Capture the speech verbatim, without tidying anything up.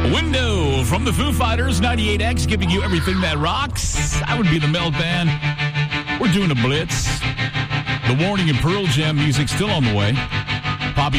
Window from the Foo Fighters, ninety-eight X, giving you everything that rocks. I would be the Melt Band. We're doing a blitz. The Warning and Pearl Jam music still on the way.